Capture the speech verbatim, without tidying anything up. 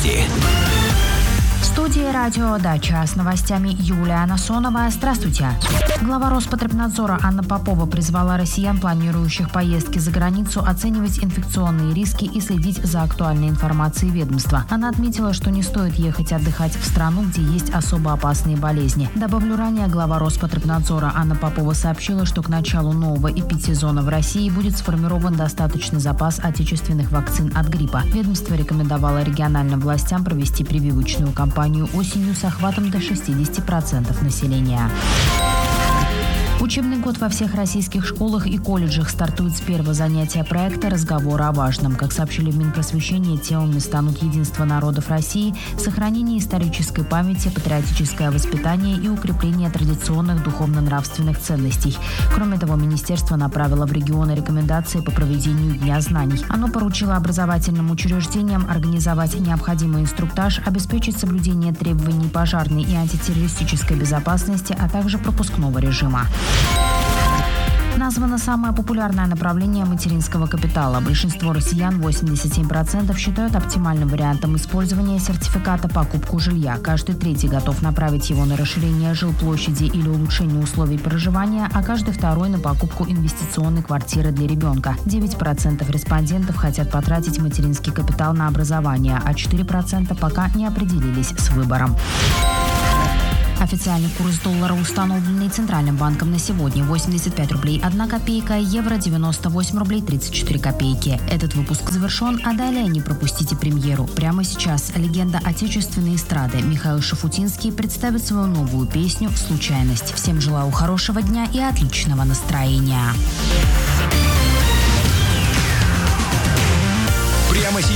Новости. В студии радио «Дача» с новостями Юлия Насонова. Здравствуйте. Глава Роспотребнадзора Анна Попова призвала россиян, планирующих поездки за границу, оценивать инфекционные риски и следить за актуальной информацией ведомства. Она отметила, что не стоит ехать отдыхать в страну, где есть особо опасные болезни. Добавлю, ранее глава Роспотребнадзора Анна Попова сообщила, что к началу нового эпидсезона в России будет сформирован достаточный запас отечественных вакцин от гриппа. Ведомство рекомендовало региональным властям провести прививочную кампанию осенью с охватом до шестидесяти процентов населения. Учебный год во всех российских школах и колледжах стартует с первого занятия проекта «Разговоры о важном». Как сообщили в Минпросвещении, темами станут единство народов России, сохранение исторической памяти, патриотическое воспитание и укрепление традиционных духовно-нравственных ценностей. Кроме того, министерство направило в регионы рекомендации по проведению Дня знаний. Оно поручило образовательным учреждениям организовать необходимый инструктаж, обеспечить соблюдение требований пожарной и антитеррористической безопасности, а также пропускного режима. Названо самое популярное направление материнского капитала. Большинство россиян, восемьдесят семь процентов, считают оптимальным вариантом использования сертификата покупку жилья. Каждый третий готов направить его на расширение жилплощади или улучшение условий проживания, а каждый второй на покупку инвестиционной квартиры для ребенка. девять процентов респондентов хотят потратить материнский капитал на образование, а четыре процента пока не определились с выбором. Официальный курс доллара, установленный Центральным банком на сегодня, восемьдесят пять рублей одна копейка, евро девяносто восемь рублей тридцать четыре копейки. Этот выпуск завершен, а далее не пропустите премьеру. Прямо сейчас легенда отечественной эстрады Михаил Шафутинский представит свою новую песню «Случайность». Всем желаю хорошего дня и отличного настроения. Прямо сейчас.